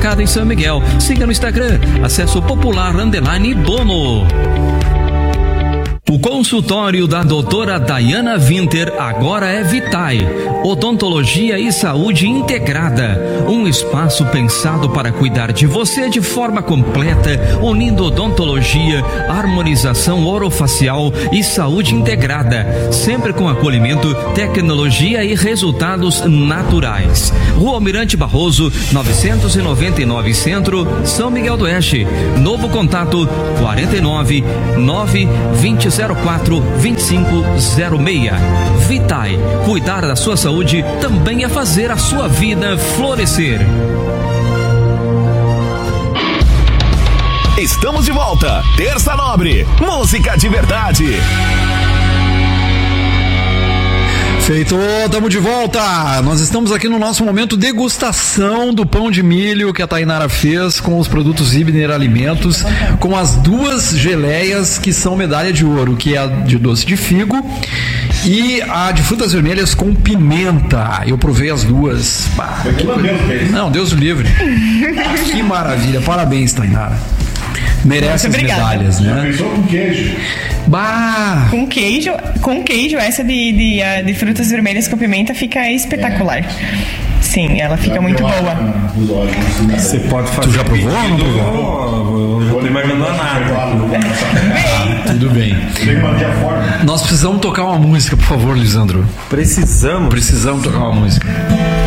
Atacado em São Miguel. Siga no Instagram, Acesso Popular _Dono. O consultório da doutora Dayana Winter agora é Vitae, odontologia e saúde integrada. Um espaço pensado para cuidar de você de forma completa, unindo odontologia, harmonização orofacial e saúde integrada, sempre com acolhimento, tecnologia e resultados naturais. Rua Almirante Barroso, 999 Centro, São Miguel do Oeste. Novo contato 49 920 04 2506. Vitae, cuidar da sua saúde também é fazer a sua vida florescer. Estamos de volta, Terça Nobre, música de verdade. Feito, estamos de volta. Nós estamos aqui no nosso momento degustação do pão de milho que a Tainara fez com os produtos Ibner Alimentos, com as duas geleias que são medalha de ouro, que é a de doce de figo e a de frutas vermelhas com pimenta. Eu provei as duas. Bah, não, Deus o livre. Que maravilha. Parabéns, Tainara. Merece as medalhas, né? Pensou com queijo? Bah! Com queijo, essa de frutas vermelhas com pimenta fica espetacular. Sim, ela fica muito boa. Você pode fazer. Tu já provou ou não provou? Eu não tô imaginando nada. Tudo bem. Nós precisamos tocar uma música, por favor, Lisandro. Precisamos tocar uma música.